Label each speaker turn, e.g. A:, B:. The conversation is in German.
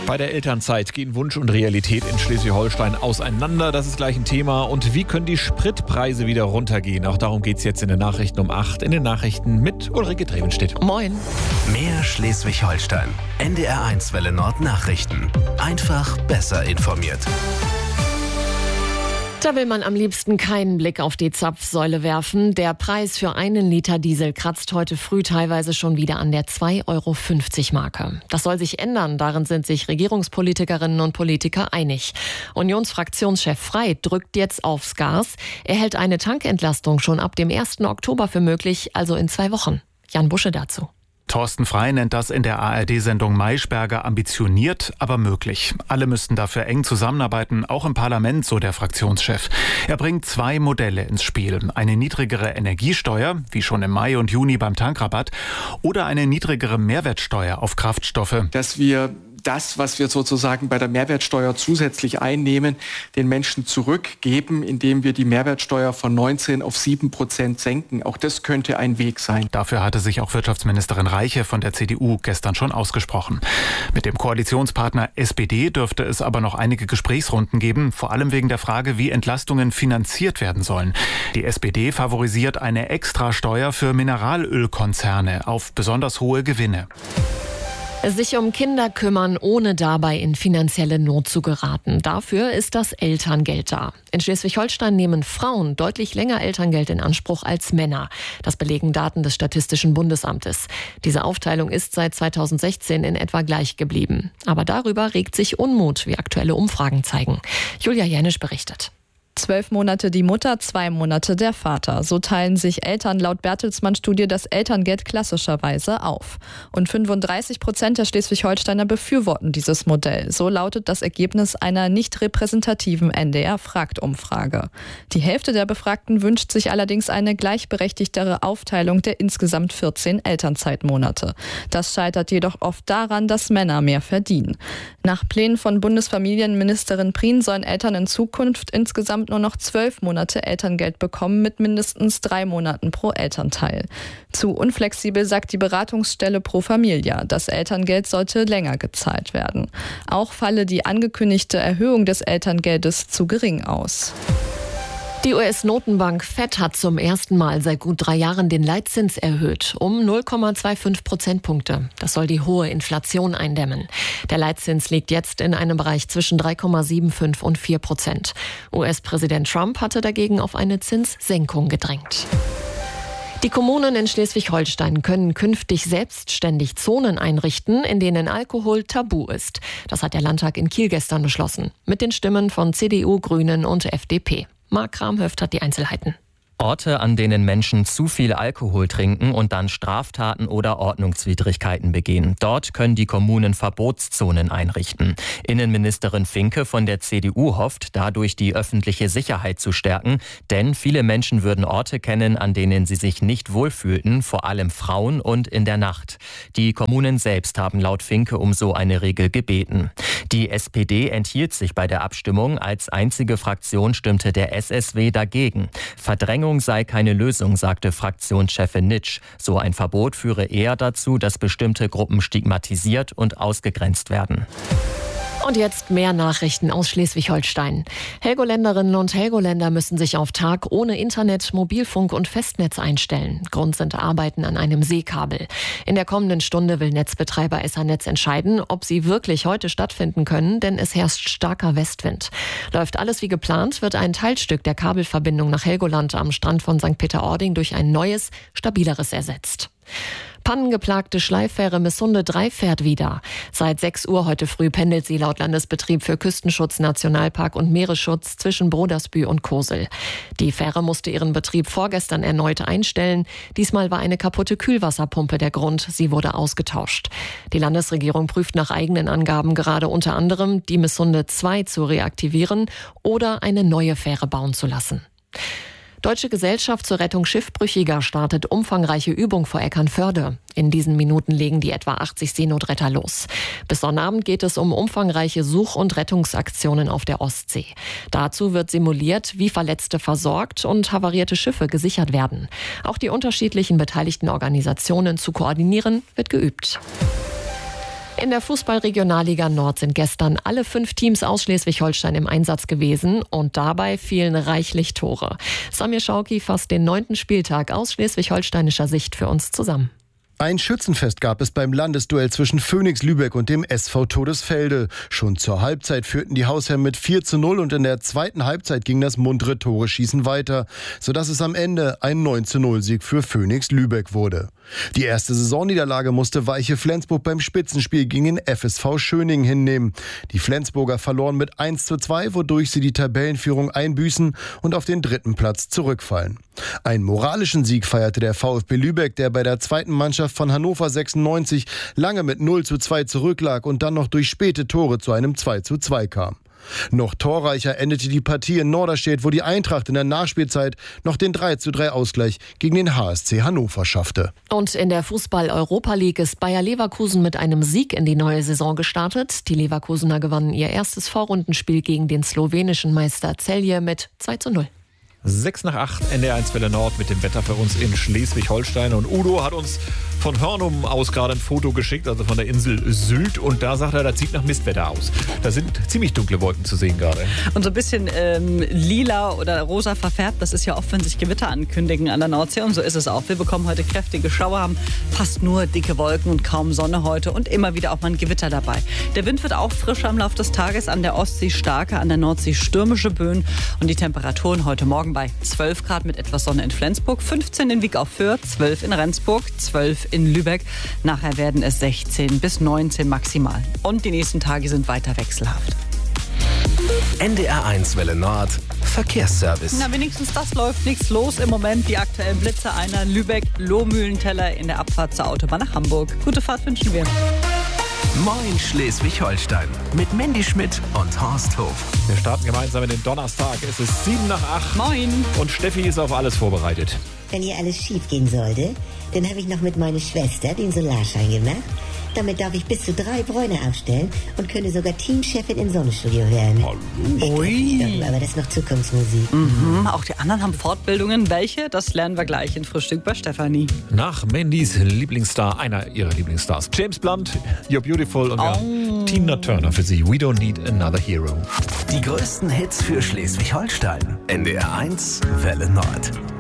A: Bei der Elternzeit gehen Wunsch und Realität in Schleswig-Holstein auseinander. Das ist gleich ein Thema. Und wie können die Spritpreise wieder runtergehen? Auch darum geht es jetzt in den Nachrichten um 8. In den Nachrichten mit Ulrike Drevenstedt.
B: Moin.
C: Mehr Schleswig-Holstein. NDR1 Welle Nord Nachrichten. Einfach besser informiert.
B: Da will man am liebsten keinen Blick auf die Zapfsäule werfen. Der Preis für einen Liter Diesel kratzt heute früh teilweise schon wieder an der 2,50 € Marke. Das soll sich ändern, darin sind sich Regierungspolitikerinnen und Politiker einig. Unionsfraktionschef Frey drückt jetzt aufs Gas. Er hält eine Tankentlastung schon ab dem 1. Oktober für möglich, also in 2 Wochen. Jan Busche dazu.
D: Thorsten Frey nennt das in der ARD-Sendung Maischberger ambitioniert, aber möglich. Alle müssten dafür eng zusammenarbeiten, auch im Parlament, so der Fraktionschef. Er bringt 2 Modelle ins Spiel. Eine niedrigere Energiesteuer, wie schon im Mai und Juni beim Tankrabatt, oder eine niedrigere Mehrwertsteuer auf Kraftstoffe.
E: Dass wir das, was wir sozusagen bei der Mehrwertsteuer zusätzlich einnehmen, den Menschen zurückgeben, indem wir die Mehrwertsteuer von 19 auf 7% senken. Auch das könnte ein Weg sein.
D: Dafür hatte sich auch Wirtschaftsministerin Reiche von der CDU gestern schon ausgesprochen. Mit dem Koalitionspartner SPD dürfte es aber noch einige Gesprächsrunden geben, vor allem wegen der Frage, wie Entlastungen finanziert werden sollen. Die SPD favorisiert eine Extrasteuer für Mineralölkonzerne auf besonders hohe Gewinne.
B: Sich um Kinder kümmern, ohne dabei in finanzielle Not zu geraten. Dafür ist das Elterngeld da. In Schleswig-Holstein nehmen Frauen deutlich länger Elterngeld in Anspruch als Männer. Das belegen Daten des Statistischen Bundesamtes. Diese Aufteilung ist seit 2016 in etwa gleich geblieben. Aber darüber regt sich Unmut, wie aktuelle Umfragen zeigen. Julia Jänisch berichtet.
F: 12 Monate die Mutter, 2 Monate der Vater. So teilen sich Eltern laut Bertelsmann-Studie das Elterngeld klassischerweise auf. Und 35% der Schleswig-Holsteiner befürworten dieses Modell. So lautet das Ergebnis einer nicht repräsentativen NDR-Fragt-Umfrage. Die Hälfte der Befragten wünscht sich allerdings eine gleichberechtigtere Aufteilung der insgesamt 14 Elternzeitmonate. Das scheitert jedoch oft daran, dass Männer mehr verdienen. Nach Plänen von Bundesfamilienministerin Prien sollen Eltern in Zukunft insgesamt nur noch 12 Monate Elterngeld bekommen mit mindestens 3 Monaten pro Elternteil. Zu unflexibel sagt die Beratungsstelle Pro Familia. Das Elterngeld sollte länger gezahlt werden. Auch falle die angekündigte Erhöhung des Elterngeldes zu gering aus.
B: Die US-Notenbank Fed hat zum ersten Mal seit gut 3 Jahren den Leitzins erhöht, um 0,25 Prozentpunkte. Das soll die hohe Inflation eindämmen. Der Leitzins liegt jetzt in einem Bereich zwischen 3,75 und 4%. US-Präsident Trump hatte dagegen auf eine Zinssenkung gedrängt. Die Kommunen in Schleswig-Holstein können künftig selbstständig Zonen einrichten, in denen Alkohol tabu ist. Das hat der Landtag in Kiel gestern beschlossen, mit den Stimmen von CDU, Grünen und FDP. Marc Kramhöft hat die Einzelheiten.
G: Orte, an denen Menschen zu viel Alkohol trinken und dann Straftaten oder Ordnungswidrigkeiten begehen. Dort können die Kommunen Verbotszonen einrichten. Innenministerin Finke von der CDU hofft, dadurch die öffentliche Sicherheit zu stärken. Denn viele Menschen würden Orte kennen, an denen sie sich nicht wohlfühlten, vor allem Frauen und in der Nacht. Die Kommunen selbst haben laut Finke um so eine Regel gebeten. Die SPD enthielt sich bei der Abstimmung. Als einzige Fraktion stimmte der SSW dagegen. Verdrängung sei keine Lösung, sagte Fraktionschefin Nitsch. So ein Verbot führe eher dazu, dass bestimmte Gruppen stigmatisiert und ausgegrenzt werden.
B: Und jetzt mehr Nachrichten aus Schleswig-Holstein. Helgoländerinnen und Helgoländer müssen sich auf Tag ohne Internet, Mobilfunk und Festnetz einstellen. Grund sind Arbeiten an einem Seekabel. In der kommenden Stunde will Netzbetreiber SA-Netz entscheiden, ob sie wirklich heute stattfinden können, denn es herrscht starker Westwind. Läuft alles wie geplant, wird ein Teilstück der Kabelverbindung nach Helgoland am Strand von St. Peter-Ording durch ein neues, stabileres ersetzt. Pannengeplagte Schleiffähre Missunde 3 fährt wieder. Seit 6 Uhr heute früh pendelt sie laut Landesbetrieb für Küstenschutz, Nationalpark und Meeresschutz zwischen Brodersbü und Kosel. Die Fähre musste ihren Betrieb vorgestern erneut einstellen. Diesmal war eine kaputte Kühlwasserpumpe der Grund. Sie wurde ausgetauscht. Die Landesregierung prüft nach eigenen Angaben gerade unter anderem, die Missunde 2 zu reaktivieren oder eine neue Fähre bauen zu lassen. Deutsche Gesellschaft zur Rettung Schiffbrüchiger startet umfangreiche Übung vor Eckernförde. In diesen Minuten legen die etwa 80 Seenotretter los. Bis Sonnabend geht es um umfangreiche Such- und Rettungsaktionen auf der Ostsee. Dazu wird simuliert, wie Verletzte versorgt und havarierte Schiffe gesichert werden. Auch die unterschiedlichen beteiligten Organisationen zu koordinieren, wird geübt. In der Fußball-Regionalliga Nord sind gestern alle 5 Teams aus Schleswig-Holstein im Einsatz gewesen und dabei fielen reichlich Tore. Samir Schauki fasst den 9. Spieltag aus schleswig-holsteinischer Sicht für uns zusammen.
H: Ein Schützenfest gab es beim Landesduell zwischen Phoenix Lübeck und dem SV Todesfelde. Schon zur Halbzeit führten die Hausherren mit 4:0 und in der zweiten Halbzeit ging das muntere Tore-Schießen weiter, sodass es am Ende ein 9:0-Sieg für Phoenix Lübeck wurde. Die erste Saisonniederlage musste Weiche Flensburg beim Spitzenspiel gegen den FSV Schöningen hinnehmen. Die Flensburger verloren mit 1:2, wodurch sie die Tabellenführung einbüßen und auf den 3. Platz zurückfallen. Einen moralischen Sieg feierte der VfB Lübeck, der bei der zweiten Mannschaft von Hannover 96 lange mit 0:2 zurücklag und dann noch durch späte Tore zu einem 2:2 kam. Noch torreicher endete die Partie in Norderstedt, wo die Eintracht in der Nachspielzeit noch den 3:3 Ausgleich gegen den HSC Hannover schaffte.
B: Und in der Fußball-Europa League ist Bayer Leverkusen mit einem Sieg in die neue Saison gestartet. Die Leverkusener gewannen ihr erstes Vorrundenspiel gegen den slowenischen Meister Celje mit 2:0.
A: 6:08, NDR 1 Welle Nord mit dem Wetter für uns in Schleswig-Holstein. Und Udo hat uns von Hörnum aus gerade ein Foto geschickt, also von der Insel Sylt. Und da sagt er, das sieht nach Mistwetter aus. Da sind ziemlich dunkle Wolken zu sehen gerade.
I: Und so ein bisschen lila oder rosa verfärbt, das ist ja oft, wenn sich Gewitter ankündigen an der Nordsee. Und so ist es auch. Wir bekommen heute kräftige Schauer, haben fast nur dicke Wolken und kaum Sonne heute. Und immer wieder auch mal ein Gewitter dabei. Der Wind wird auch frischer im Laufe des Tages, an der Ostsee starke, an der Nordsee stürmische Böen. Und die Temperaturen heute Morgen bei 12 Grad mit etwas Sonne in Flensburg, 15 in Wiek auf Föhr, 12 in Rendsburg, 12 in Lübeck. Nachher werden es 16 bis 19 maximal. Und die nächsten Tage sind weiter wechselhaft.
C: NDR 1 Welle Nord Verkehrsservice.
I: Na, wenigstens das läuft nichts los im Moment. Die aktuellen Blitze einer Lübeck-Lohmühlenteller in der Abfahrt zur Autobahn nach Hamburg. Gute Fahrt wünschen wir.
C: Moin Schleswig-Holstein mit Mandy Schmidt und Horst Hof.
A: Wir starten gemeinsam in den Donnerstag. Es ist 7:08.
I: Moin.
A: Und Steffi ist auf alles vorbereitet.
J: Wenn hier alles schief gehen sollte, dann habe ich noch mit meiner Schwester den Solarschein gemacht. Damit darf ich bis zu 3 Bräune aufstellen und könnte sogar Teamchefin im Sonnenstudio werden.
A: Hallo.
I: Ui.
J: Aber das ist noch Zukunftsmusik.
I: Mhm. Auch die anderen haben Fortbildungen. Welche? Das lernen wir gleich in Frühstück bei Stefanie.
A: Nach Mandys Lieblingsstar, einer ihrer Lieblingsstars, James Blunt, You're Beautiful und wir haben Tina Turner für sie. We don't need another hero.
C: Die größten Hits für Schleswig-Holstein. NDR 1 Welle Nord.